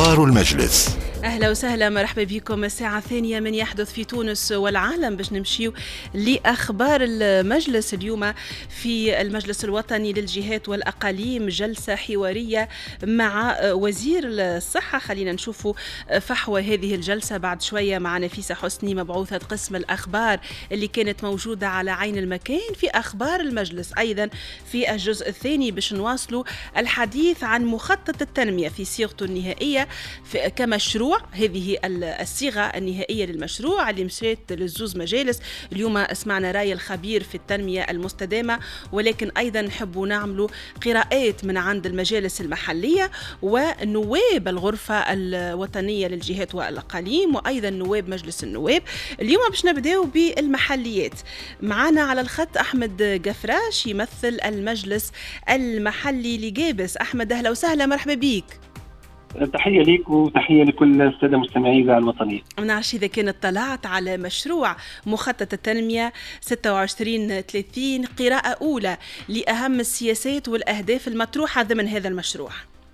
حوار المجلس. أهلا وسهلا، مرحبا بكم. الساعة الثانية من يحدث في تونس والعالم باش نمشيو لأخبار المجلس. اليوم في المجلس الوطني للجهات والأقاليم جلسة حوارية مع وزير الصحة. خلينا نشوفوا فحوى هذه الجلسة بعد شوية مع نفيسة حسني مبعوثة قسم الأخبار اللي كانت موجودة على عين المكان في أخبار المجلس. أيضا في الجزء الثاني باش نواصلوا الحديث عن مخطط التنمية في صيغته النهائية كمشروع. هذه الصيغة النهائية للمشروع اللي مشيت للزوز مجالس. اليوم سمعنا رأي الخبير في التنمية المستدامة، ولكن أيضا نحبوا نعملوا قراءات من عند المجالس المحلية ونواب الغرفة الوطنية للجهات والأقاليم وأيضا نواب مجلس النواب. اليوم باش نبداو بالمحليات. معنا على الخط أحمد قفراش يمثل المجلس المحلي لجابس. أحمد أهلا وسهلا، مرحبا بيك. تحية ليك وتحية لكل السادة مستمعي إذاعة الوطنية. ما نعرفش إذا كانت اطلعت على مشروع مخطط التنمية 26-30 قراءة أولى لأهم السياسات والأهداف المطروحة ضمن هذا المشروع.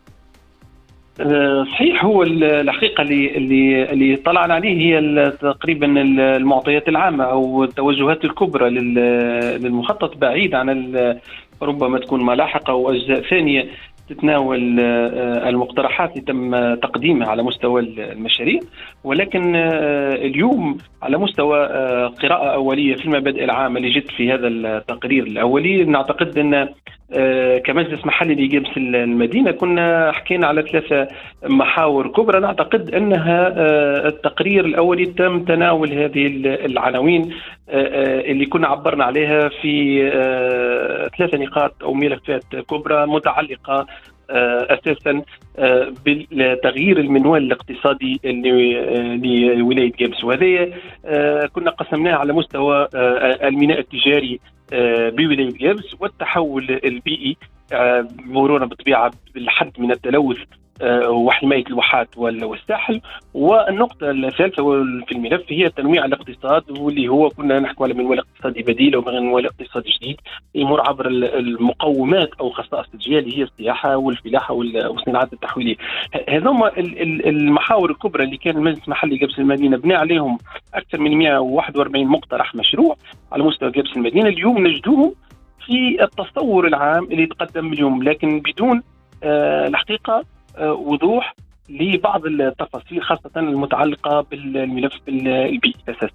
صحيح، هو الحقيقة اللي طلعنا عليه هي تقريبا المعطيات العامة أو التوجهات الكبرى للمخطط، بعيد عن ربما تكون ملاحق أو أجزاء ثانية تتناول المقترحات اللي تم تقديمها على مستوى المشاريع. ولكن اليوم على مستوى قراءة أولية في المبادئ العامة اللي جت في هذا التقرير الأولي، نعتقد أن كمجلس محلي لجبس المدينة كنا حكينا على 3 محاور كبرى. نعتقد أنها التقرير الأولي تم تناول هذه العناوين اللي كنا عبرنا عليها في 3 نقاط أو ملفات كبرى متعلقة أساسا بالتغيير المنوال الاقتصادي لولاية جابس، وهذا كنا قسمناه على مستوى الميناء التجاري بولاية جابس والتحول البيئي مرورا بطبيعة بالحد من التلوث وحماية الواحات والساحل. والنقطة الثالثة في الملف هي تنويع الاقتصاد، واللي هو كنا نحكي على منوال اقتصادي بديل أو منوال اقتصادي جديد يمر عبر المقومات أو خصائص التجارية اللي هي السياحة والفلاحة والصناعات التحويلية. هذوما المحاور الكبرى اللي كان المجلس المحلي جابس المدينة بنى عليهم أكثر من 141 مقترح مشروع على مستوى جابس المدينة. اليوم نجدوهم في التصور العام اللي يتقدم اليوم، لكن بدون الحقيقة وضوح لبعض التفاصيل خاصة المتعلقة بالملف البيئي أساسا.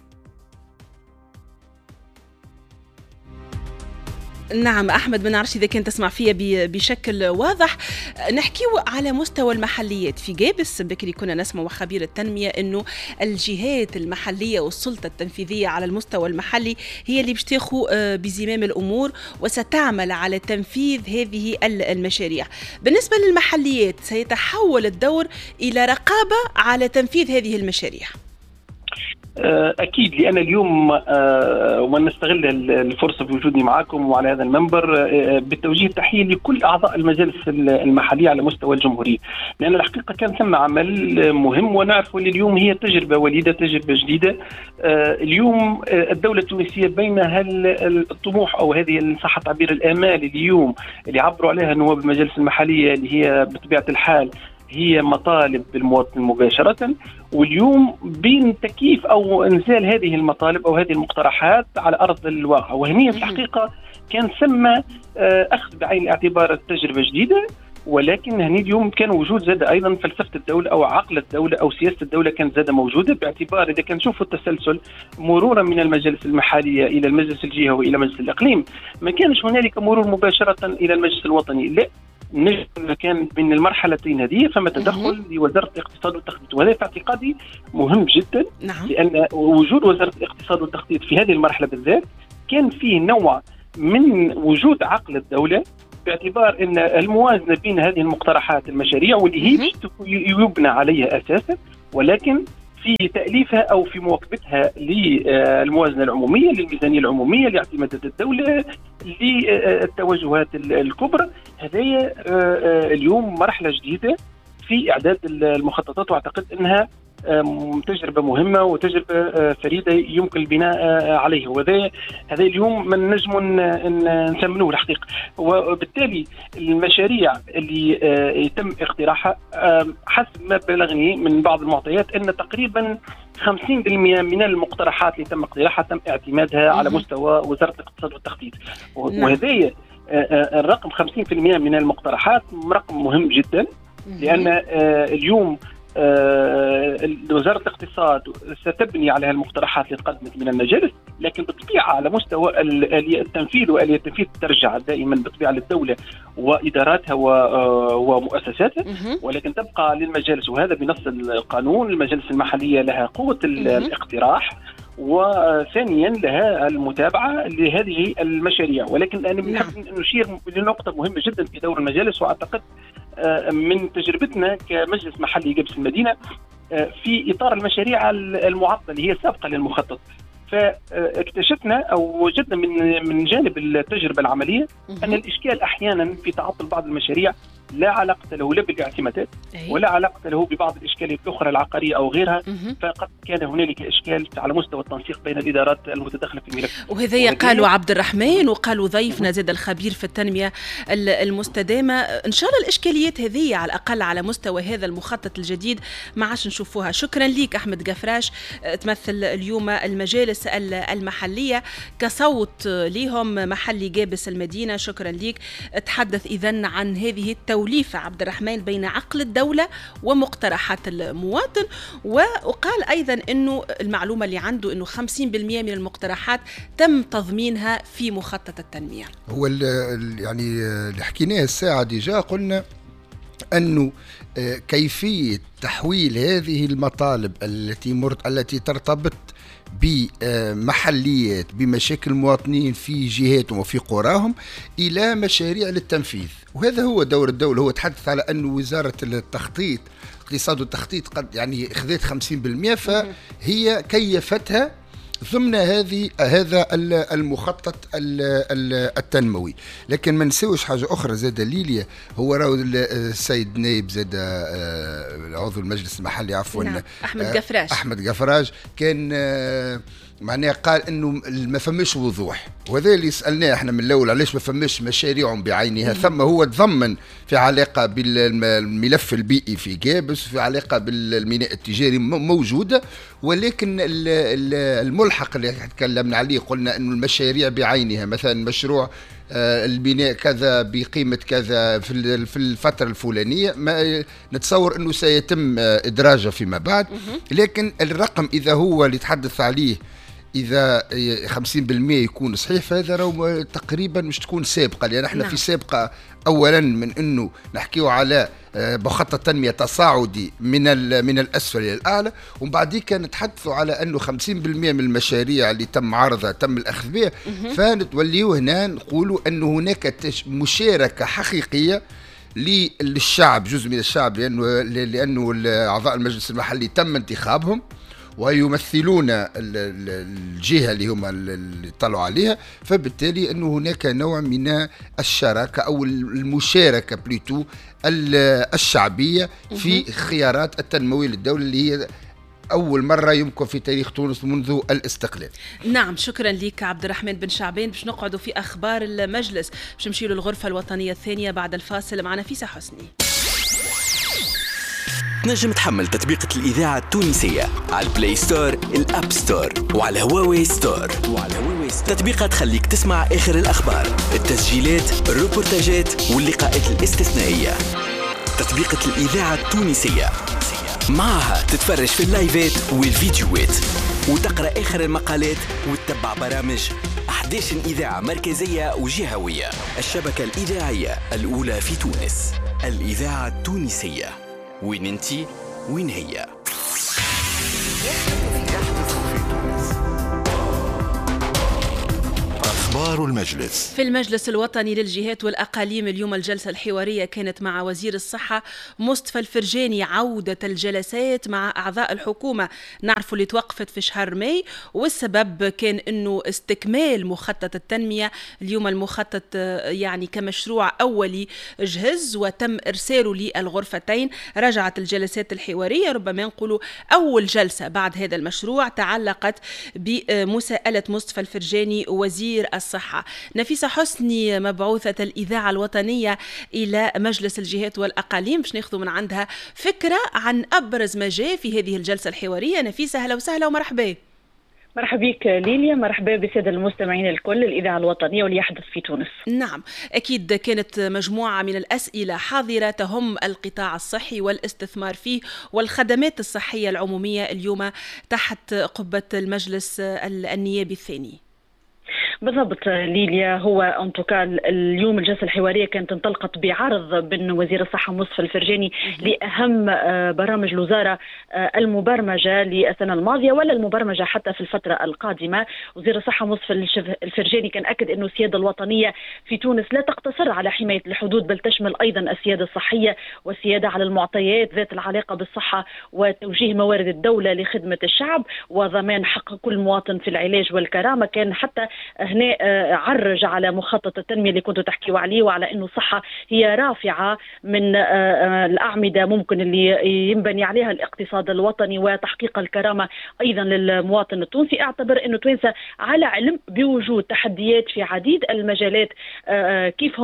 نعم أحمد، ما نعرفش إذا كنت تسمع فيها بشكل واضح. نحكيو على مستوى المحليات في جابس. بكري كنا نسمع خبير التنمية أنه الجهات المحلية والسلطة التنفيذية على المستوى المحلي هي اللي باش تاخذ بزمام الأمور وستعمل على تنفيذ هذه المشاريع. بالنسبة للمحليات سيتحول الدور إلى رقابة على تنفيذ هذه المشاريع. أكيد، لأن اليوم ونستغل الفرصة بوجودي معكم وعلى هذا المنبر بالتوجيه التحية لكل أعضاء المجالس المحلية على مستوى الجمهورية، لأن الحقيقة كان ثم عمل مهم ونعرف أن اليوم هي تجربة وليدة، تجربة جديدة. اليوم الدولة التونسية بين الطموح أو هذه إن صح تعبير الآمال اليوم اللي عبروا عليها نواب المجالس المحلية، اللي هي بطبيعة الحال هي مطالب بالمواطن مباشرة، واليوم بين تكييف أو إنزال هذه المطالب أو هذه المقترحات على أرض الواقع. وهنية في الحقيقة كان ثم أخذ بعين الاعتبار التجربة جديدة، ولكن هني اليوم كان وجود زاد أيضا فلسفة الدولة أو عقل الدولة أو سياسة الدولة كانت زاد موجودة، باعتبار إذا كان نشوفوا التسلسل مرورا من المجالس المحلية إلى المجلس الجهوي وإلى مجلس الإقليم، ما كانش هنالك مرور مباشرة إلى المجلس الوطني، لا، كان من المرحلتين هذه فما تدخل لوزارة الاقتصاد والتخطيط، وهذا في اعتقادي مهم جدا. لأن وجود وزارة الاقتصاد والتخطيط في هذه المرحلة بالذات كان فيه نوع من وجود عقل الدولة، باعتبار أن الموازنة بين هذه المقترحات المشاريع واللي هي يبنى عليها أساسا، ولكن في تأليفها أو في مواكبتها للموازنة العمومية، للميزانية العمومية، لاعتمادات الدولة، للتوجهات الكبرى. هذه اليوم مرحلة جديدة في إعداد المخططات، وأعتقد أنها تجربة مهمة وتجربة فريدة يمكن البناء عليه، وهذا اليوم من نجم نثمنوه الحقيقة. وبالتالي المشاريع اللي يتم اقتراحها حسب ما بلغني من بعض المعطيات أن تقريبا 50% من المقترحات اللي تم اقتراحها تم اعتمادها على مستوى وزارة الاقتصاد والتخطيط. وهذا الرقم 50% من المقترحات رقم مهم جدا، لأن اليوم وزارة الاقتصاد ستبني على المقترحات اللي تقدمت من المجالس، لكن بطبيعة على مستوى التنفيذ وآلية التنفيذ ترجع دائما بطبيعة للدولة وإداراتها ومؤسساتها، ولكن تبقى للمجالس، وهذا بنص القانون. المجالس المحلية لها قوة الاقتراح، وثانيا لها المتابعة لهذه المشاريع. ولكن أنا بنحب نشير لنقطة مهمة جدا في دور المجالس، وأعتقد من تجربتنا كمجلس محلي قبس المدينة في إطار المشاريع المعطلة اللي هي سابقة للمخطط، فاكتشفنا أو وجدنا من جانب التجربة العملية أن الإشكال أحيانا في تعطل بعض المشاريع لا علاقة له لا بالاعتمادات ولا علاقة له ببعض الإشكاليات الأخرى العقارية أو غيرها، فقد كان هنالك إشكال على مستوى التنسيق بين الإدارات المتداخلة في الملف. وهذا قالوا عبد الرحمن وقالوا ضيفنا زاد الخبير في التنمية المستدامة. إن شاء الله الإشكاليات هذه على الأقل على مستوى هذا المخطط الجديد ما عادش نشوفوها. شكرا ليك أحمد قفراش، تمثل اليوم المجالس المحلية كصوت لهم محلي قابس المدينة. شكرا ليك. تحدث إذن عن هذه التوليفة عبد الرحمن بين عقل الدولة ومقترحات المواطن، وقال أيضا أنه المعلومة اللي عنده أنه 50% من المقترحات تم تضمينها في مخطط التنمية. هو يعني اللي حكيناه الساعة ديجا قلنا أنه كيفية تحويل هذه المطالب التي ترتبط بمحليات بمشاكل المواطنين في جهاتهم وفي قراهم إلى مشاريع للتنفيذ. وهذا هو دور الدولة. هو تحدث على أن وزارة التخطيط اقتصاد والتخطيط قد يعني أخذت 50%، فهي كيفتها ضمن هذا المخطط التنموي. لكن ما نسويش حاجة أخرى زاد ليليا، هو راهو السيد نائب زاد عضو المجلس المحلي عفوا أحمد قفراج كان معناها قال انه ما فماش وضوح، وهذا اللي سالناه احنا من الاول علاش ما فماش مشاريع بعينها. ثم هو تضمن في علاقه بالملف البيئي في قابس، في علاقه بالميناء التجاري موجوده، ولكن الملحق اللي تكلمنا عليه قلنا انه المشاريع بعينها، مثلا مشروع البناء كذا بقيمة كذا في الفترة الفلانية، ما نتصور أنه سيتم إدراجه فيما بعد. لكن الرقم إذا هو اللي تحدث عليه إذا 50% يكون صحيح، فهذا رو تقريبا مش تكون سابقة، لأن احنا في سابقة أولا من أنه نحكيه على مخطط تنمية تصاعدي من الأسفل إلى الأعلى، ومن بعد نتحدثوا على أنه 50% من المشاريع اللي تم عرضها تم الأخذ بها، فنتوليو هنا نقولوا أنه هناك مشاركة حقيقية للشعب، جزء من الشعب، لأنه أعضاء المجلس المحلي تم انتخابهم ويمثلون الجهة اللي هم اللي طلعوا عليها، فبالتالي أنه هناك نوع من الشراكة أو المشاركة بليتو الشعبية في خيارات التنموية للدولة اللي هي أول مرة يمكن في تاريخ تونس منذ الاستقلال. نعم، شكرا لك عبد الرحمن بن شعبان. باش نقعدوا في أخبار المجلس، باش نمشي للغرفة الوطنية الثانية بعد الفاصل. معنا نفيسة حسني. تنجم تحمل تطبيقة الإذاعة التونسية على البلاي ستور، الأب ستور، وعلى هواوي ستور. تطبيقات تخليك تسمع آخر الأخبار، التسجيلات، الروبورتاجات واللقاءات الاستثنائية. تطبيقة الإذاعة التونسية، معها تتفرج في اللايفات والفيديوهات، وتقرأ آخر المقالات، وتتبع برامج 11 إذاعة مركزية وجهوية. الشبكة الإذاعية الأولى في تونس، الإذاعة التونسية. وين انتي وين هي؟ أخبار المجلس. في المجلس الوطني للجهات والأقاليم اليوم الجلسة الحوارية كانت مع وزير الصحة مصطفى الفرجاني. عودة الجلسات مع أعضاء الحكومة، نعرفوا اللي توقفت في شهر ماي، والسبب كان أنه استكمال مخطط التنمية. اليوم المخطط يعني كمشروع أولي جهز وتم إرساله للغرفتين. رجعت الجلسات الحوارية، ربما نقولوا أول جلسة بعد هذا المشروع تعلقت بمساءلة مصطفى الفرجاني وزير الصحة. نفيسة حسني مبعوثة الإذاعة الوطنية إلى مجلس الجهات والأقاليم باش ناخذوا من عندها فكرة عن أبرز ما جاء في هذه الجلسة الحوارية. نفيسة أهلا وسهلا ومرحبا. مرحبا بك ليليا، مرحبا بالسادة المستمعين الكل. الإذاعة الوطنية واللي يحدث في تونس. نعم، أكيد كانت مجموعة من الأسئلة حاضرة تهم القطاع الصحي والاستثمار فيه والخدمات الصحية العمومية اليوم تحت قبة المجلس النيابي الثاني. بالضبط ليليا، هو انتوكا اليوم الجلسه الحواريه كانت انطلقت بعرض من وزير الصحه مصطفى الفرجاني لاهم برامج الوزاره المبرمجه للسنه الماضيه ولا المبرمجه حتى في الفتره القادمه. وزير الصحه مصطفى الفرجاني كان اكد انه السياده الوطنيه في تونس لا تقتصر على حمايه الحدود، بل تشمل ايضا السياده الصحيه والسياده على المعطيات ذات العلاقه بالصحه وتوجيه موارد الدوله لخدمه الشعب وضمان حق كل مواطن في العلاج والكرامه. كان حتى هنا عرج على مخطط التنمية اللي كنتوا تحكيوا عليه، وعلى أنه الصحة هي رافعة من الأعمدة ممكن اللي ينبني عليها الاقتصاد الوطني وتحقيق الكرامة أيضا للمواطن التونسي. اعتبر أنه توانسة على علم بوجود تحديات في عديد المجالات، كيف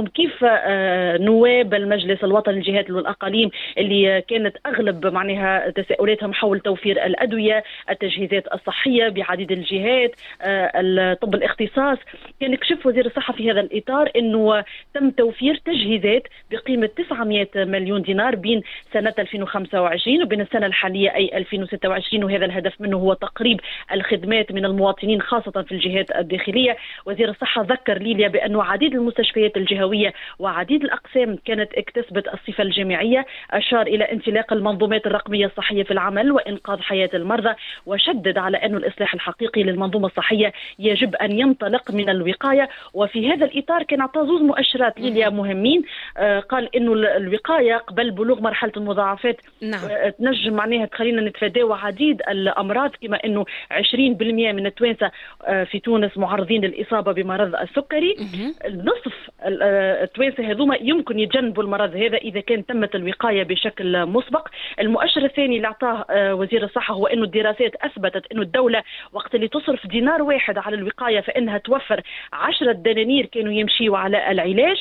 نواب المجلس الوطني للجهات والأقاليم اللي كانت أغلب معناها تساؤلاتهم حول توفير الأدوية، التجهيزات الصحية بعديد الجهات، الطب الاختصاص. كان يكشف وزير الصحة في هذا الإطار أنه تم توفير تجهيزات بقيمة 900 مليون دينار بين سنة 2025 وبين السنة الحالية أي 2026، وهذا الهدف منه هو تقريب الخدمات من المواطنين خاصة في الجهات الداخلية. وزير الصحة ذكر ليليا بأنه عديد المستشفيات الجهوية وعديد الأقسام كانت اكتسبت الصفة الجامعية. أشار إلى انطلاق المنظومات الرقمية الصحية في العمل وإنقاذ حياة المرضى، وشدد على أن الإصلاح الحقيقي للمنظومة الصحية يجب أن ينطلق من الوقاية. وفي هذا الإطار كان أعطى زوز مؤشرات ليليا مهمين. قال إنه الوقاية قبل بلوغ مرحلة المضاعفات تنجم معناها تخلينا نتفاداو عديد الأمراض، كما إنه 20% من التوانسة في تونس معرضين للإصابة بمرض السكري. نصف التوانسة هذوما يمكن يتجنبوا المرض هذا إذا كان تمت الوقاية بشكل مسبق. المؤشر الثاني اللي أعطاه وزير الصحة هو إنه الدراسات أثبتت إنه الدولة وقت اللي تصرف دينار واحد على الوقاية فإنها توفر 10 دنانير كانوا يمشيوا على العلاج.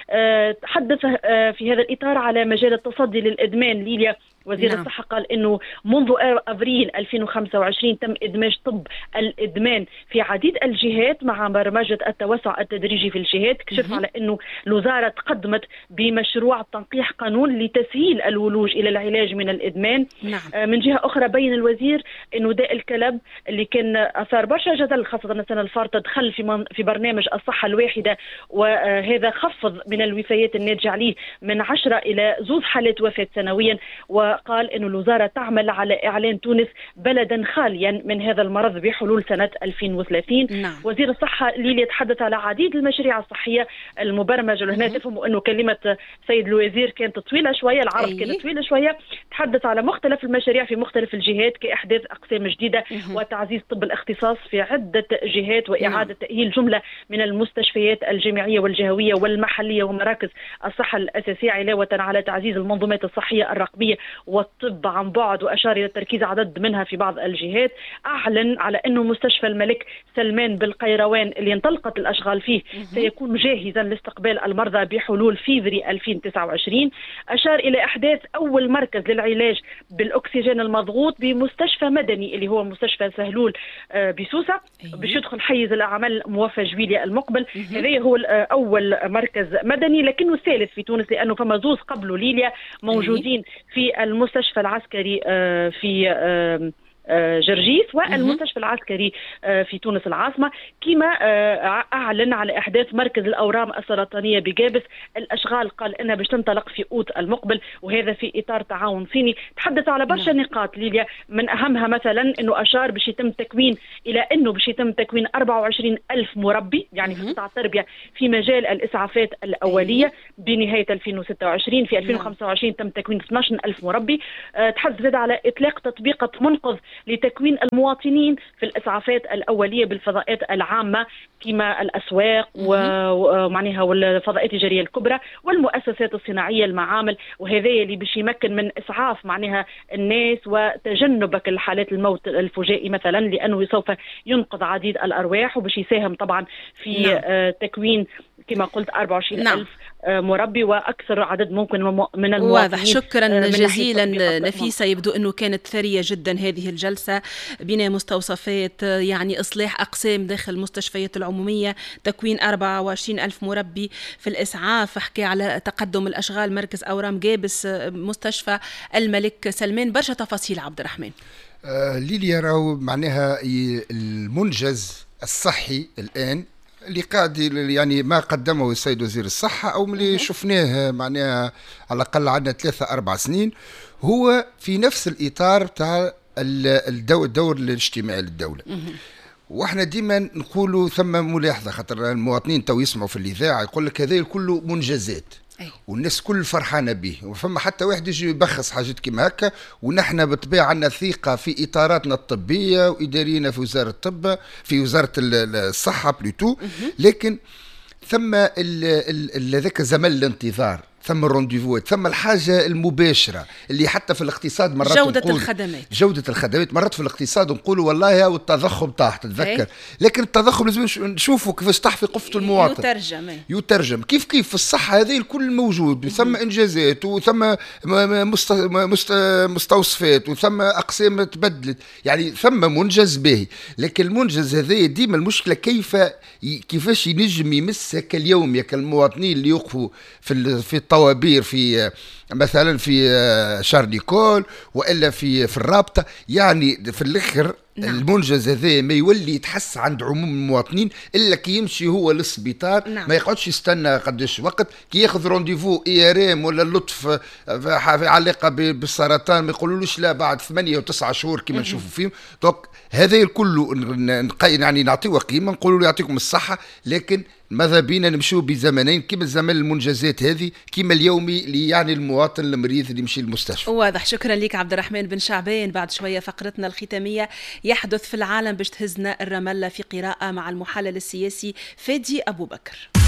تحدث في هذا الإطار على مجال التصدي للإدمان ليليا. وزير الصحة قال إنه منذ أبريل 2025 تم إدماج طب الإدمان في عديد الجهات مع برمجة التوسع التدريجي في الجهات. كشف على إنه الوزارة تقدمت بمشروع تنقيح قانون لتسهيل الولوج إلى العلاج من الإدمان. من جهة أخرى بين الوزير إنه داء الكلب اللي كان أثار برشا جدل خاصة السنة الفارطة دخل في برنامج الصحة الواحدة، وهذا خفض من الوفيات الناتجة عليه من 10 إلى 2 حالات وفاة سنويا. وقال إنه الوزارة تعمل على إعلان تونس بلدا خاليا من هذا المرض بحلول سنة 2030. وزير الصحة اللي يتحدث على عديد المشاريع الصحية المبرمجة، وهنا تفهموا أنه كلمة سيد الوزير كانت طويلة شوية، العرض كانت طويلة شوية. تحدث على مختلف المشاريع في مختلف الجهات كإحداث أقسام جديدة وتعزيز طب الاختصاص في عدة جهات وإعادة تأهيل جملة من المستشفيات الجامعية والجهوية والمحلية ومراكز الصحة الأساسية، علاوة على تعزيز المنظومات الصحية الرقمية والطب عن بعد. وأشار إلى تركيز عدد منها في بعض الجهات. أعلن على أنه مستشفى الملك سلمان بالقيروان اللي انطلقت الأشغال فيه سيكون جاهزا لاستقبال المرضى بحلول فيفري 2029. أشار إلى إحداث أول مركز للعلاج بالأكسجين المضغوط بمستشفى مدني اللي هو مستشفى سهلول بسوسة، باش يدخل حيز الأعمال موفى جويليا المقبل. هذا هو أول مركز مدني لكنه الثالث في تونس، لأنه فما زوز قبله ليليا موجودين في المستشفى العسكري في جرجيس والمستشفى العسكري في تونس العاصمة. كما أعلن على إحداث مركز الأورام السرطانية بجابس الأشغال، قال إنها باش تنطلق في أوت المقبل، وهذا في إطار تعاون صيني. تحدث على برشا نقاط ليليا، من أهمها مثلا أنه أشار باش يتم تكوين 24 ألف مربي يعني في قطاع التربية في مجال الإسعافات الأولية بنهاية 2026. في 2025 تم تكوين 12 ألف مربي. تحدث على إطلاق تطبيق منقذ لتكوين المواطنين في الإسعافات الأولية بالفضاءات العامة كما الأسواق ومعناها والفضاءات التجارية الكبرى والمؤسسات الصناعية المعامل، وهذا اللي باش يمكن من إسعاف معناها الناس وتجنبك الحالات الموت الفجائي مثلا، لأنه سوف ينقذ عديد الأرواح وباش يساهم طبعا في تكوين كما قلت 24 ألف مربي وأكثر عدد ممكن من المواطنين. واضح. شكرا جزيلا نفيسة. يبدو أنه كانت ثرية جدا هذه الجلسة، بناء مستوصفات يعني إصلاح أقسام داخل المستشفيات العمومية، تكوين 24 ألف مربي في الإسعاف، حكي على تقدم الأشغال، مركز أورام جابس، مستشفى الملك سلمان. برشا تفاصيل عبد الرحمن. ليليا راهو معناها المنجز الصحي الآن اللي قاعد يعني ما قدمه السيد وزير الصحة أو اللي شفناه معناها على الأقل عندنا 3-4 سنين، هو في نفس الإطار بتاع الدور الاجتماعي للدولة. واحنا ديما نقولوا ثم ملاحظة، خاطر المواطنين تو يسمعوا في الإذاعة يقول لك هذا كله منجزات والناس كل فرحانه به، وفما حتى واحد يجي يبخس حاجات كيما هكا. ونحن بالطبيعه عندنا ثقه في اطاراتنا الطبيه وادارينا في وزاره الطب، في وزاره الصحه بلوتو، لكن ثم هذاك زمن الانتظار، ثم الرونديفوات، ثم الحاجة المباشرة اللي حتى في الاقتصاد مرات جودة الخدمات مرات في الاقتصاد نقولوا والله والتضخم طاح تتذكر، لكن التضخم لازم نشوفوا كيفاش طاح في قفة المواطن، يترجم كيف في الصحة هذه الكل موجود، ثم إنجازات وثم مستوصفات وثم أقسام تبدلت، يعني ثم منجز باهي. لكن المنجز هذا ديما المشكلة كيفاش ينجم يمسك اليوم كالمواطنين اللي يوقفوا في الطوابير في مثلا في شارليكول والا في الرابطه، يعني في الاخر المنجز هذا ما يولي يتحس عند عموم المواطنين الا كي يمشي هو للسبيطار، ما يقعدش يستنى قداش وقت كي ياخذ رونديفو ERM ولا اللطف علاقه بالسرطان، ما يقولولوش لا بعد 8 و9 شهور كما نشوفوا فيهم. دونك هذا الكل يعني نعطيه قيمه، نقولوا له يعطيكم الصحه، لكن ماذا بينا نمشيو بزمنين كما زمن المنجزات هذه كما اليومي اللي يعني المواطن المريض اللي يمشي للمستشفى. واضح. شكرا لك عبد الرحمن بن شعبان. بعد شويه فقرتنا الختاميه يحدث في العالم باش تهزنا الرمله في قراءه مع المحلل السياسي فادي أبو بكر.